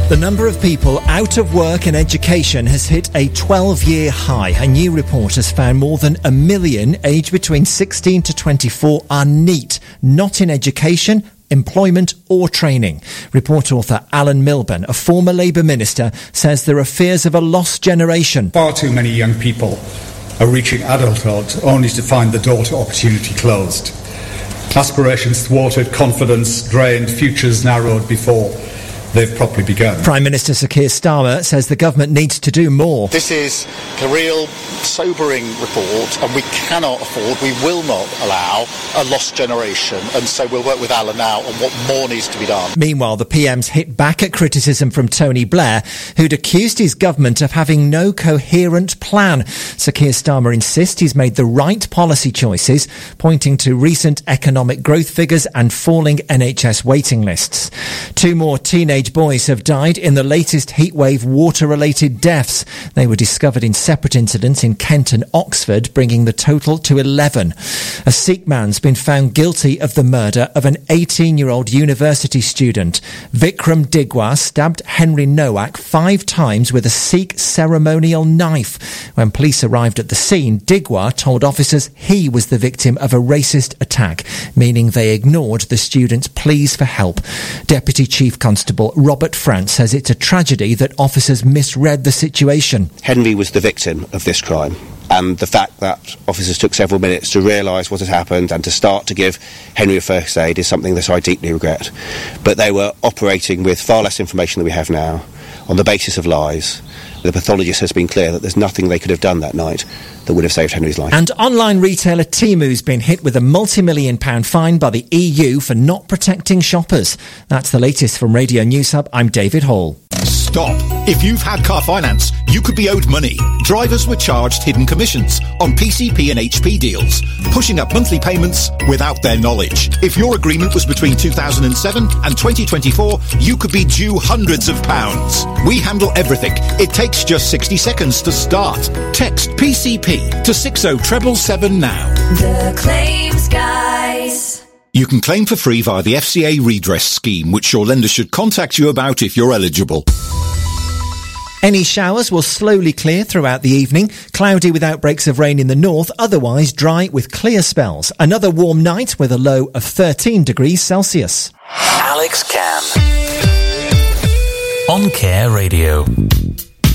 The number of people out of work in education has hit a 12-year high. A new report has found more than 1 million aged between 16 to 24 are NEET, not in education, employment or training. Report author Alan Milburn, a former Labour minister, says there are fears of a lost generation. Far too many young people are reaching adulthood only to find the door to opportunity closed. Aspirations thwarted, confidence drained, futures narrowed before they've properly begun. Prime Minister Sir Keir Starmer says the government needs to do more. This is a real sobering report, and we cannot afford, we will not allow a lost generation, and so we'll work with Alan now on what more needs to be done. Meanwhile, the PM's hit back at criticism from Tony Blair, who'd accused his government of having no coherent plan. Sir Keir Starmer insists he's made the right policy choices, pointing to recent economic growth figures and falling NHS waiting lists. 2 more teenage boys have died in the latest heatwave water-related deaths. They were discovered in separate incidents in Kent and Oxford, bringing the total to 11. A Sikh man's been found guilty of the murder of an 18-year-old university student. Vikram Digwa stabbed Henry Nowak 5 times with a Sikh ceremonial knife. When police arrived at the scene, Digwa told officers he was the victim of a racist attack, meaning they ignored the student's pleas for help. Deputy Chief Constable Robert France says it's a tragedy that officers misread the situation. Henry was the victim of this crime, and the fact that officers took several minutes to realise what had happened and to start to give Henry a first aid is something that I deeply regret. But they were operating with far less information than we have now, on the basis of lies. The pathologist has been clear that there's nothing they could have done that night that would have saved Henry's life. And online retailer Temu's been hit with a multi-million-pound fine by the EU for not protecting shoppers. That's the latest from Radio News Hub. I'm David Hall. Stop. If you've had car finance, you could be owed money. Drivers were charged hidden commissions on PCP and HP deals, pushing up monthly payments without their knowledge. If your agreement was between 2007 and 2024, you could be due hundreds of pounds. We handle everything. It takes just 60 seconds to start. Text PCP to 60777 now. The Claims Guys. You can claim for free via the FCA redress scheme, which your lender should contact you about if you're eligible. Any showers will slowly clear throughout the evening. Cloudy with outbreaks of rain in the north, otherwise dry with clear spells. Another warm night with a low of 13 degrees Celsius. Alex Cam on Care Radio.